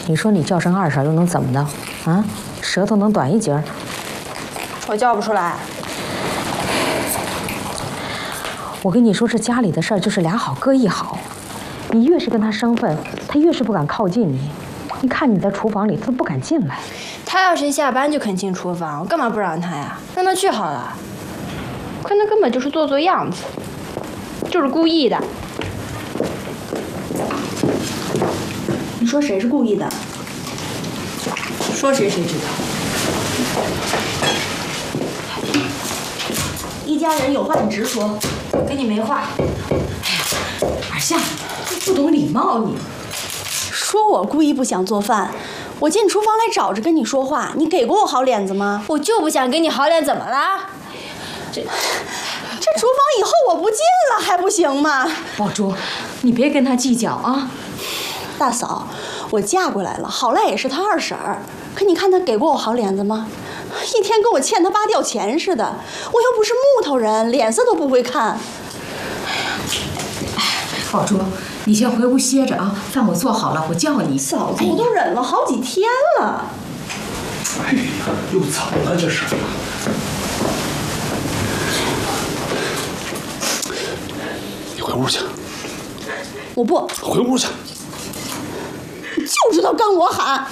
你说你叫声二婶又能怎么的？啊，舌头能短一截？ 我叫不出来。 我跟你说，这家里的事儿就是俩好各一好，你越是跟他生分，他越是不敢靠近你。你看你在厨房里，他都不敢进来。 他要是一下班就肯进厨房，我干嘛不让他呀？让他去好了。可那根本就是做样子，就是故意的。 你说谁是故意的？说谁知道。一家人有话你直说，我跟你没话。哎呀，二夏，不懂礼貌你。说我故意不想做饭，我进厨房来找着跟你说话，你给过我好脸子吗？ 我就不想给你好脸，怎么了？ 这厨房以后我不进了还不行吗？ 宝珠，你别跟他计较啊。 大嫂，我嫁过来了，好赖也是他二婶儿，可你看他给过我好脸子吗？一天跟我欠他8吊钱似的，我又不是木头人，脸色都不会看。 宝珠，你先回屋歇着啊，饭我做好了，我叫你。 嫂子，我都忍了好几天了。 哎呀，又怎么了这是？你回屋去。 我不回屋去。 就知道跟我喊。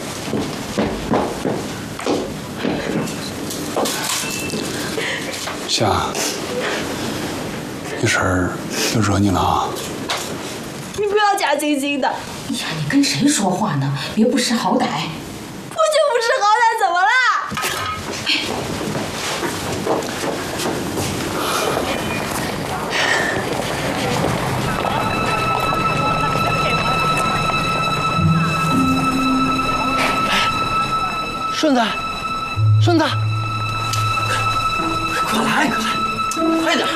夏，你婶儿又惹你了啊？ 你不要假惺惺的。 哎呀，你跟谁说话呢？别不识好歹。 我就不识好歹，怎么啦？ 顺子，顺子， 快来， 快点！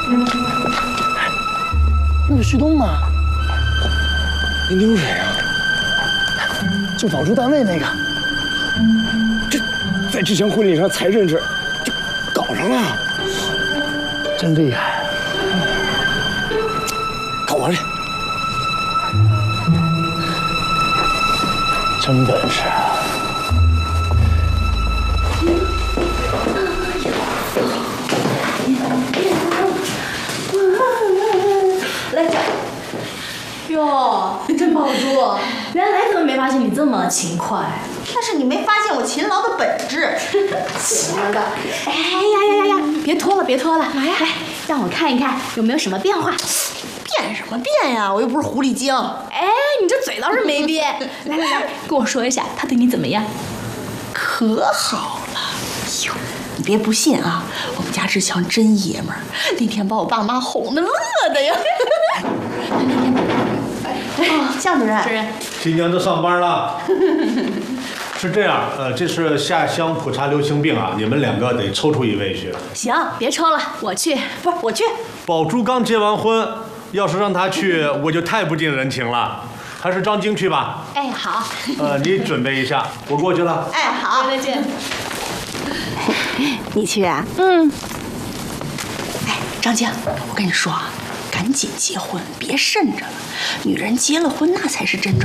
那是旭东吗？ 你丢谁啊？ 就宝珠单位那个。 这在之前婚礼上才认识，就搞上了， 真厉害！ 搞我去！ 真本事啊！ 来这。哟，真宝珠， 原来怎么没发现你这么勤快？ 那是你没发现我勤劳的本质。 行了的。哎呀，别拖了，别拖了，来呀，来，让我看一看有没有什么变化。 变什么变呀？我又不是狐狸精。 哎，你这嘴倒是没变。来，跟我说一下，他对你怎么样？ 可好了。哟，你别不信啊，我们家志强真爷们儿，那天把我爸妈哄得乐的呀。向主任， 新娘子上班了。是这样，这是下乡普查流行病啊，你们2个得抽出一位去。 行，别抽了，我去。 不是我去。 宝珠刚结完婚，要是让她去，我就太不近人情了。还是张晶去吧。 哎，好。 你准备一下，我过去了。 哎，好， 再见。 你去啊？嗯。哎，张晶，我跟你说啊，赶紧结婚，别慎着了。女人结了婚，那才是真正。